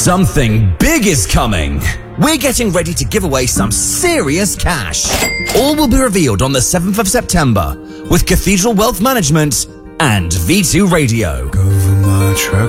Something big is coming. We're getting ready to give away some serious cash. All will be revealed on the 7th of September with Cathedral Wealth Management and V2 Radio. Over my truck